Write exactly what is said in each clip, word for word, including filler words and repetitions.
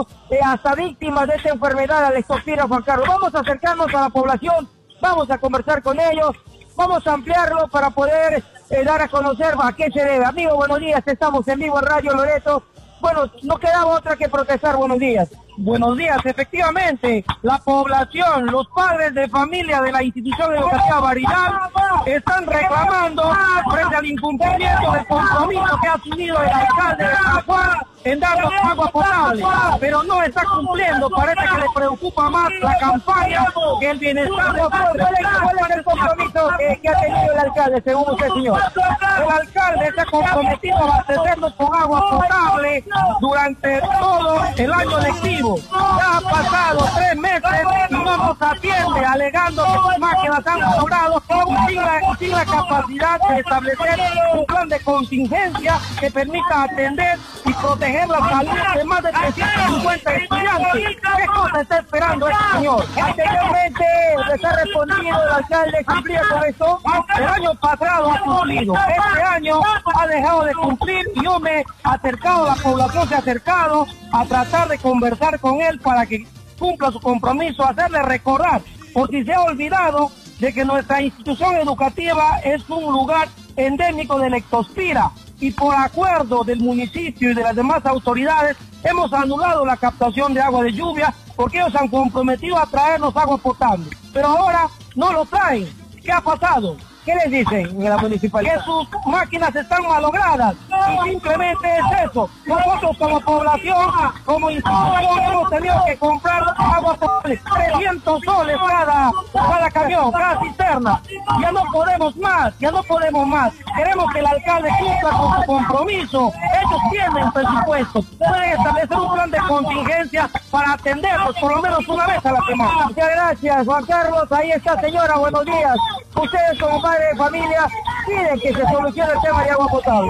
sido eh, hasta víctimas de esta enfermedad, la leptospira, Juan Carlos. Vamos a acercarnos a la población, vamos a conversar con ellos, vamos a ampliarlo para poder eh, dar a conocer a qué se debe. Amigo, buenos días, estamos en vivo en Radio Loreto. Bueno, no quedaba otra que protestar. Buenos días. Buenos días, efectivamente, la población, los padres de familia de la institución educativa Barillal están reclamando frente al incumplimiento del compromiso que ha asumido el alcalde de San Juan en darnos agua potable, pero no está cumpliendo. Parece que le preocupa más la campaña que el bienestar. ¿Cuál es el compromiso que, que ha tenido el alcalde, según usted, señor? El alcalde se ha comprometido a abastecernos con agua potable durante todo el año lectivo. Ya ha pasado tres meses y no nos atiende, alegando que sus máquinas han saturado sin la, sin la capacidad de establecer un plan de contingencia que permita atender y proteger la salud de más de trescientos cincuenta estudiantes. ¿Qué cosa está esperando este señor? Anteriormente les ha respondido el alcalde, ¿cumplía con esto? El año pasado ha cumplido, este año ha dejado de cumplir y yo me he acercado, la población se ha acercado a tratar de conversar con él para que cumpla su compromiso, hacerle recordar, por si se ha olvidado, de que nuestra institución educativa es un lugar endémico de leptospira y por acuerdo del municipio y de las demás autoridades hemos anulado la captación de agua de lluvia porque ellos han comprometido a traernos agua potable, pero ahora no lo traen. ¿Qué ha pasado? ¿Qué les dicen en la municipalidad? Que sus máquinas están malogradas y simplemente es eso. Nosotros como población, como institución, hemos tenido que comprar agua potable, trescientos soles cada, cada camión, cada cisterna. Ya no podemos más, ya no podemos más. Queremos que el alcalde cumpla con su compromiso. Ellos tienen presupuesto, pueden establecer un plan de contingencia para atenderlos por lo menos una vez a la semana. Muchas gracias, Juan Carlos. Ahí está, señora, buenos días. Ustedes como padres de familia piden que se solucione el tema de agua potable.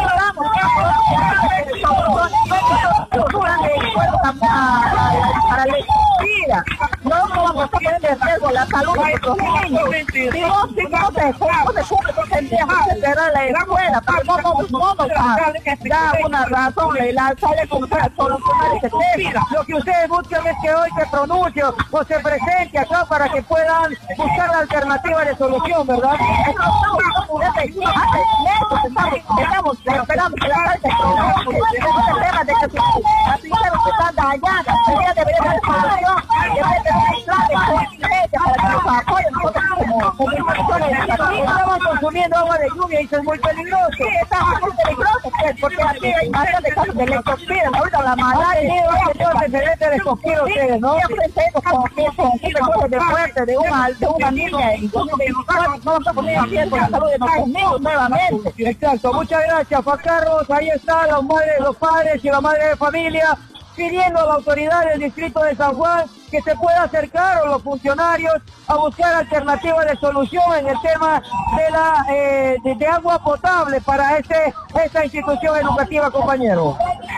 Para la vida, no vamos a poner de riesgo la salud de nuestros niños. Si no, si no se cumple, tendríamos que cerrar la escuela, pero no vamos, no vamos a dar una razón, el alcalde para solucionar ese tema. Lo que ustedes buscan es que hoy se pronuncie o se presente acá para que puedan buscar la alternativa de solución, ¿verdad? Estamos esperando que la alcalde el tema de que las primeras que están dañadas, ella debería dar solución, debería tener un plan de contingencia para que nos apoyen nosotros como comunicaciones. Estamos consumiendo agua de lluvia y eso es muy peligroso. Sí, estamos muy peligrosos, porque aquí hay bastante casos de leptospira, ahorita la malaria. Entonces se debe de leptospira ustedes, ¿no? Siempre tengo con de fuerte de una, de una niña y no vamos a poner en riesgo la salud de nuestros niños nuevamente. Exacto, muchas gracias, Juan Carlos. Ahí están los madres, los padres y la madre de familia pidiendo a la autoridad del distrito de San Juan que se pueda acercar a los funcionarios a buscar alternativas de solución en el tema de la eh, de, de agua potable para este esta institución educativa, compañero.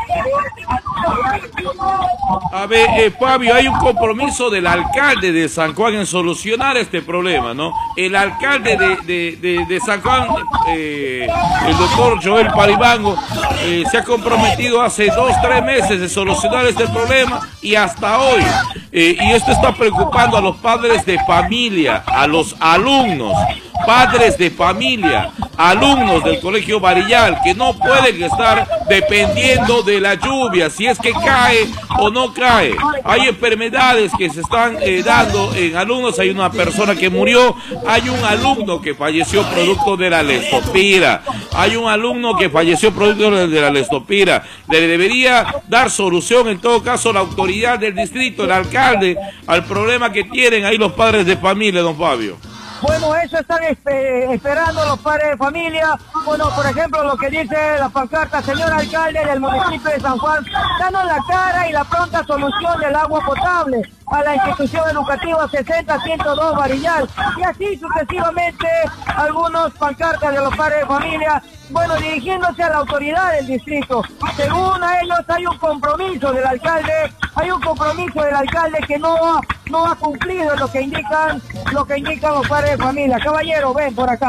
A ver, eh, Fabio, hay un compromiso del alcalde de San Juan en solucionar este problema, ¿no? El alcalde de, de, de, de San Juan, eh, el doctor Joel Paribango, eh, se ha comprometido hace dos, tres meses de solucionar este problema y hasta hoy. Eh, y esto está preocupando a los padres de familia, a los alumnos, padres de familia, alumnos del Colegio Barillal, que no pueden estar dependiendo de la lluvia, si es que cae o no cae. Hay enfermedades que se están eh, dando en alumnos, hay una persona que murió, hay un alumno que falleció producto de la leptospira, hay un alumno que falleció producto de la leptospira. Le debería dar solución en todo caso la autoridad del distrito, el alcalde, al problema que tienen ahí los padres de familia, don Fabio. Bueno, eso están espe esperando los padres de familia. Bueno, por ejemplo, lo que dice la pancarta, señor alcalde del municipio de San Juan, danos la cara y la pronta solución del agua potable a la institución educativa sesenta ciento dos Barillal. Y así sucesivamente algunos pancartas de los padres de familia, bueno, dirigiéndose a la autoridad del distrito. Según a ellos hay un compromiso del alcalde, hay un compromiso del alcalde que no ha, no ha cumplido lo que indican, lo que indican los padres de familia. Caballero, ven por acá.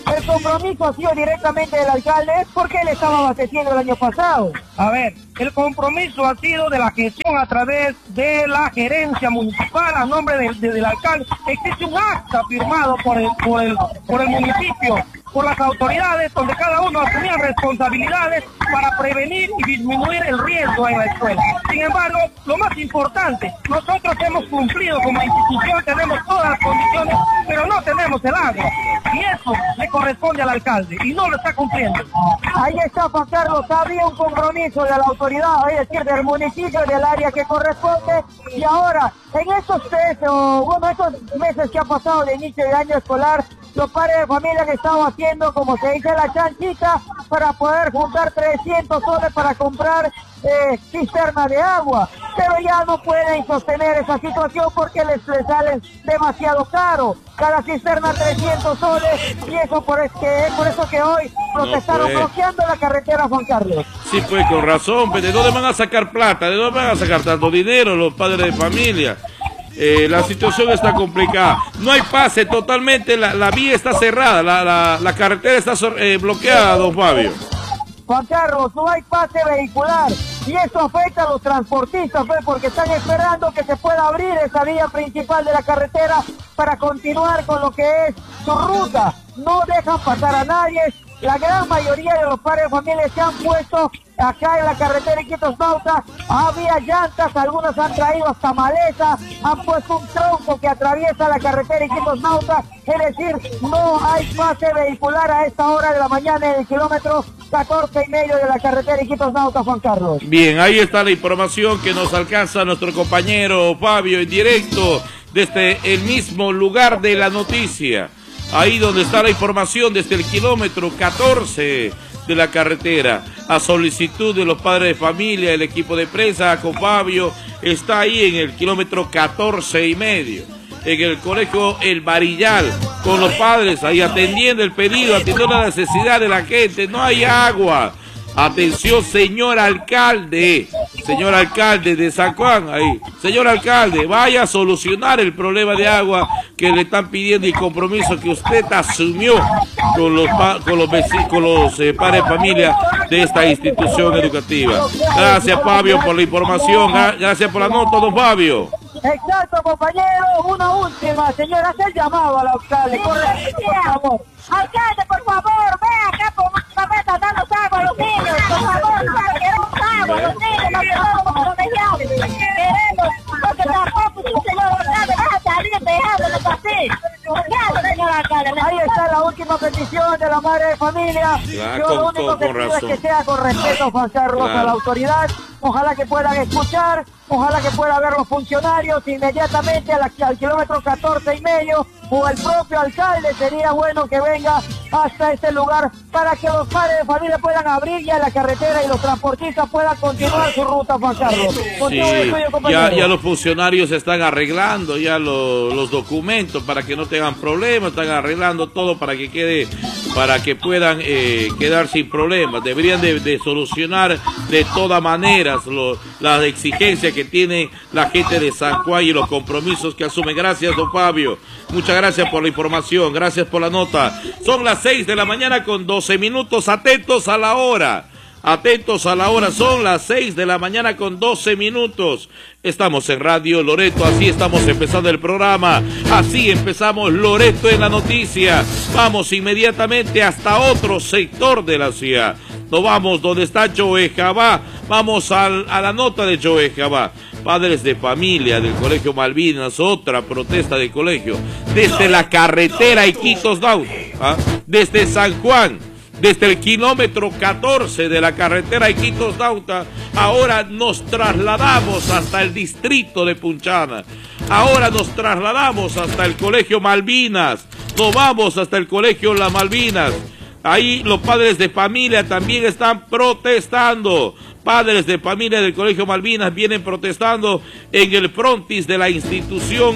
El compromiso ha sido directamente del alcalde porque él estaba abasteciendo el año pasado. A ver, el compromiso ha sido de la gestión a través de la gerencia municipal a nombre del, de, del alcalde. Existe un acta firmado por el, por el, por el municipio, por las autoridades, donde cada uno asumía responsabilidades para prevenir y disminuir el riesgo en la escuela. Sin embargo, lo más importante, nosotros hemos cumplido como institución, tenemos todas las condiciones, pero no tenemos el agua. Y eso le corresponde al alcalde, y no lo está cumpliendo. Ahí está, Juan Carlos, había un compromiso de la autoridad, es decir, del municipio, del área que corresponde, y ahora, en estos tres, o bueno, estos meses que ha pasado de inicio del año escolar, los padres de familia han estado haciendo, como se dice, la chanchita para poder juntar trescientos soles para comprar eh, cisternas de agua, pero ya no pueden sostener esa situación porque les, les sale demasiado caro. Cada cisterna trescientos soles, y eso por, es que, por eso que hoy protestaron no bloqueando la carretera, Juan Carlos. Sí, pues con razón, pero ¿de dónde van a sacar plata? ¿De dónde van a sacar tanto dinero los padres de familia? Eh, la situación está complicada, no hay pase totalmente, la, la vía está cerrada, la, la, la carretera está eh, bloqueada, don Fabio. Juan Carlos, no hay pase vehicular y eso afecta a los transportistas, ¿ves? Porque están esperando que se pueda abrir esa vía principal de la carretera para continuar con lo que es su ruta. No dejan pasar a nadie. La gran mayoría de los padres de familia se han puesto acá en la carretera Iquitos Nauta. Había llantas, algunos han traído hasta maleza, han puesto un tronco que atraviesa la carretera Iquitos Nauta. Es decir, no hay pase vehicular a esta hora de la mañana en el kilómetro catorce y medio de la carretera Iquitos Nauta, Juan Carlos. Bien, ahí está la información que nos alcanza nuestro compañero Fabio en directo desde el mismo lugar de la noticia. Ahí donde está la información desde el kilómetro catorce de la carretera, a solicitud de los padres de familia, el equipo de prensa con Fabio está ahí en el kilómetro catorce y medio, en el colegio El Barillal, con los padres ahí atendiendo el pedido, atendiendo la necesidad de la gente. No hay agua. Atención, señor alcalde, señor alcalde de San Juan, ahí, señor alcalde, vaya a solucionar el problema de agua que le están pidiendo y compromiso que usted asumió con los con los vecinos, con los eh, padres de familia de esta institución educativa. Gracias, Fabio, por la información, gracias por la nota, don Fabio. Exacto, compañero, una última, señora, hace el llamado al alcalde, corre, por favor. Alcalde, por favor, ve acá, por favor, está dando agua a los niños, por favor, queremos agua a los niños, no queremos como colegiados, queremos, porque tampoco, señor alcalde, vas a salir dejándonos así. Ya, señor alcalde. Ahí está la última petición de la madre de familia. Claro, Yo con, lo único con, que con pido razón. es que sea con respeto, Juan Carlos, Claro. a la autoridad. Ojalá que puedan escuchar, ojalá que puedan ver los funcionarios inmediatamente a la, al kilómetro catorce y medio, o el propio alcalde. Sería bueno que venga hasta este lugar para que los padres de familia puedan abrir ya la carretera y los transportistas puedan continuar su ruta, Juan Carlos. Sí, ya, ya los funcionarios están arreglando ya lo, los documentos para que no tengan problemas, están arreglando todo para que quede, para que puedan eh, quedar sin problemas. Deberían de, de solucionar de todas maneras lo, las exigencias que tiene la gente de San Juan y los compromisos que asumen. Gracias, don Fabio. Muchas gracias por la información, gracias por la nota. Son las seis de la mañana con doce minutos, atentos a la hora. Atentos a la hora, son las seis de la mañana con doce minutos. Estamos en Radio Loreto, así estamos empezando el programa. Así empezamos Loreto en la noticia. Vamos inmediatamente hasta otro sector de la ciudad. Nos vamos donde está Joe Jabá. Vamos al, a la nota de Joe Jabá. Padres de familia del Colegio Malvinas, otra protesta del colegio. Desde la carretera Iquitos Nauta, ¿ah? Desde San Juan. Desde el kilómetro catorce de la carretera Iquitos Nauta, ahora nos trasladamos hasta el distrito de Punchana. Ahora nos trasladamos hasta el Colegio Malvinas. Nos vamos hasta el Colegio Las Malvinas. Ahí los padres de familia también están protestando. Padres de familia del Colegio Malvinas vienen protestando en el frontis de la institución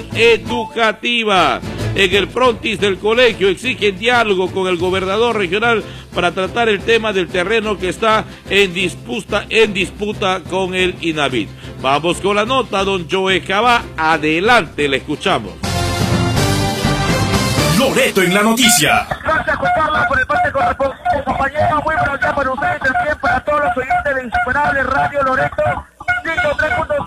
educativa. En el frontis del colegio exigen diálogo con el gobernador regional para tratar el tema del terreno que está en disputa, en disputa con el INAVIT. Vamos con la nota, don Joe Jabá. Adelante, le escuchamos. Loreto en la noticia. Gracias, Juan Carlos. el corresponsal, compañero, muy buenos días para ustedes, también para todos los oyentes de Insuperable Radio Loreto, ciento tres punto